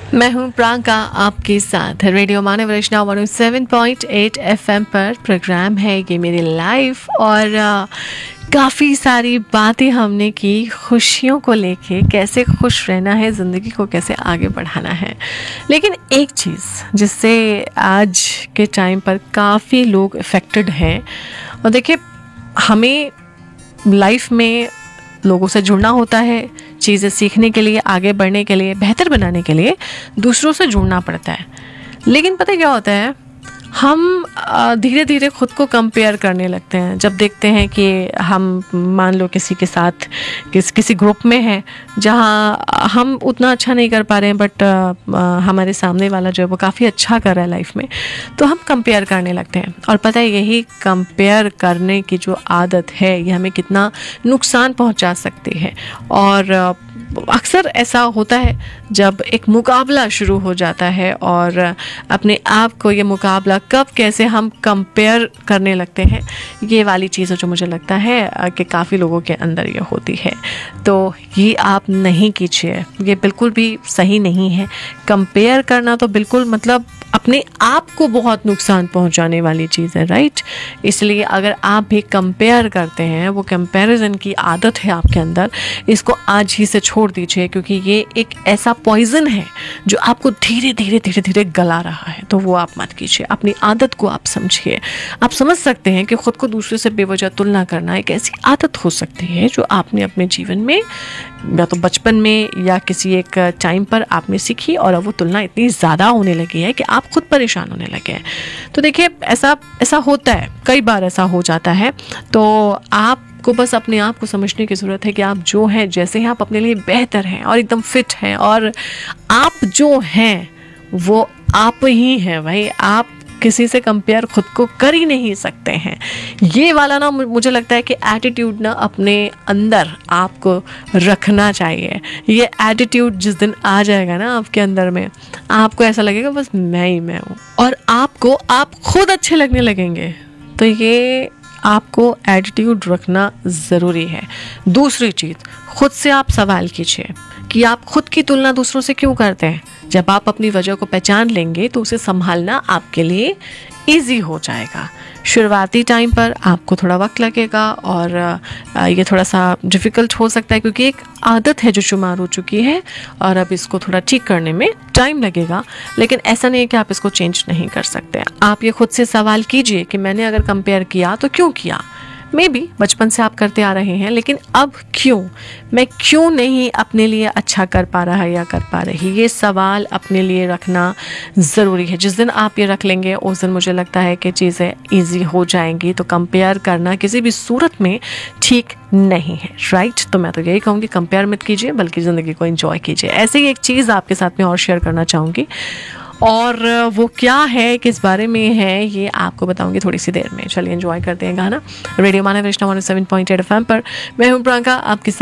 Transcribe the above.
मैं हूं प्रांका आपके साथ रेडियो मानव रचना 107.8 एफएम पर। प्रोग्राम है ये मेरी लाइफ और काफ़ी सारी बातें हमने की खुशियों को लेके, कैसे खुश रहना है, ज़िंदगी को कैसे आगे बढ़ाना है। लेकिन एक चीज़ जिससे आज के टाइम पर काफ़ी लोग अफेक्टेड हैं, और देखिए हमें लाइफ में लोगों से जुड़ना होता है, चीज़ें सीखने के लिए, आगे बढ़ने के लिए, बेहतर बनाने के लिए दूसरों से जुड़ना पड़ता है। लेकिन पता है क्या होता है, हम धीरे धीरे खुद को कंपेयर करने लगते हैं। जब देखते हैं कि हम मान लो किसी के साथ किसी ग्रुप में हैं जहाँ हम उतना अच्छा नहीं कर पा रहे हैं, बट हमारे सामने वाला जो है वो काफ़ी अच्छा कर रहा है लाइफ में, तो हम कंपेयर करने लगते हैं। और पता है यही कंपेयर करने की जो आदत है ये हमें कितना नुकसान पहुंचा सकती है। और अक्सर ऐसा होता है जब एक मुकाबला शुरू हो जाता है, और अपने आप को ये मुकाबला कब कैसे हम कंपेयर करने लगते हैं, ये वाली चीज़ जो मुझे लगता है कि काफ़ी लोगों के अंदर ये होती है। तो ये आप नहीं कीजिए, ये बिल्कुल भी सही नहीं है। कंपेयर करना तो बिल्कुल मतलब अपने आप को बहुत नुकसान पहुंचाने वाली चीज़ है, राइट। इसलिए अगर आप भी कंपेयर करते हैं, वो कंपैरिजन की आदत है आपके अंदर, इसको आज ही से छोड़ दीजिए, क्योंकि ये एक ऐसा पॉइजन है जो आपको धीरे धीरे धीरे धीरे गला रहा है। तो वो आप मत कीजिए, अपनी आदत को आप समझिए। आप समझ सकते हैं कि खुद को दूसरे से बेवजह तुलना करना एक ऐसी आदत हो सकती है जो आपने अपने जीवन में या तो बचपन में या किसी एक टाइम पर आपने सीखी, और अब वो तुलना इतनी ज़्यादा होने लगी है कि आप खुद परेशान होने लगे हैं। तो देखिए ऐसा होता है, कई बार ऐसा हो जाता है। तो आपको बस अपने आप को समझने की ज़रूरत है कि आप जो हैं, जैसे हैं, आप अपने लिए बेहतर हैं और एकदम फिट हैं, और आप जो हैं वो आप ही हैं भाई। आप किसी से कंपेयर खुद को कर ही नहीं सकते हैं। ये वाला ना मुझे लगता है कि एटीट्यूड ना अपने अंदर आपको रखना चाहिए। ये एटीट्यूड जिस दिन आ जाएगा ना आपके अंदर में, आपको ऐसा लगेगा बस मैं ही मैं हूँ, और आपको आप खुद अच्छे लगने लगेंगे। तो ये आपको एटीट्यूड रखना ज़रूरी है। दूसरी चीज़, खुद से आप सवाल कीजिए कि आप खुद की तुलना दूसरों से क्यों करते हैं। जब आप अपनी वजह को पहचान लेंगे तो उसे संभालना आपके लिए इजी हो जाएगा। शुरुआती टाइम पर आपको थोड़ा वक्त लगेगा, और ये थोड़ा सा डिफ़िकल्ट हो सकता है, क्योंकि एक आदत है जो शुमार हो चुकी है, और अब इसको थोड़ा ठीक करने में टाइम लगेगा। लेकिन ऐसा नहीं है कि आप इसको चेंज नहीं कर सकते। आप ये खुद से सवाल कीजिए कि मैंने अगर कंपेयर किया तो क्यों किया। मे बी बचपन से आप करते आ रहे हैं, लेकिन अब क्यों, मैं क्यों नहीं अपने लिए अच्छा कर पा रहा या कर पा रही। ये सवाल अपने लिए रखना ज़रूरी है। जिस दिन आप ये रख लेंगे उस दिन मुझे लगता है कि चीज़ें ईजी हो जाएंगी। तो कंपेयर करना किसी भी सूरत में ठीक नहीं है, राइट। तो मैं तो यही कहूँगी, कंपेयर मत कीजिए, बल्कि ज़िंदगी को एंजॉय कीजिए। ऐसे ही एक चीज़ आपके साथ में और शेयर करना चाहूँगी, और वो क्या है, किस बारे में है, ये आपको बताऊंगी थोड़ी सी देर में। चलिए एंजॉय करते हैं गाना। रेडियो मानव रचना 107.8 एफएम पर। मैं हूँ प्रांका आपके साथ।